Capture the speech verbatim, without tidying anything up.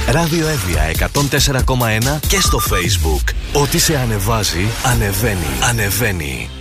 Ράδιο Εύβοια εκατόν τέσσερα κόμμα ένα και στο Facebook. Ό,τι σε ανεβάζει, ανεβαίνει. Ανεβαίνει.